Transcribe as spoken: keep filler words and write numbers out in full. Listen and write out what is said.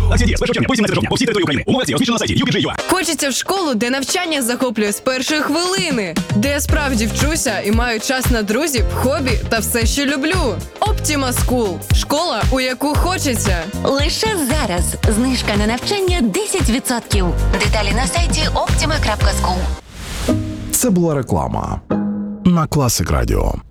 Акція діє з першого червня по вісімнадцяте жовтня по всій території України. Умови акції розміщено на сайті ю пі джей точка ю а. Хочеться в школу, де навчання захоплює з першої хвилини, де я справді вчуся і маю час на друзів, хобі та все, що люблю. Optima School – школа, у яку хочеться. Лише зараз знижка на навчання десять відсотків. Деталі на сайті optima крапка school. Це була реклама на Класик Радіо.